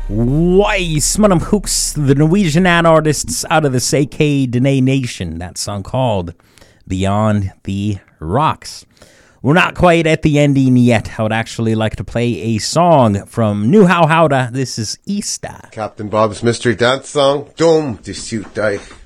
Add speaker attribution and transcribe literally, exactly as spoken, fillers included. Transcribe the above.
Speaker 1: Weiss, Manam Hooks, the Norwegian ad artists out of the Seike Dene Nation. That song called Beyond the Rocks. We're not quite at the ending yet. I would actually like to play a song from New How Howda. This is Easter.
Speaker 2: Captain Bob's Mystery Dance Song. Dum, die suit die.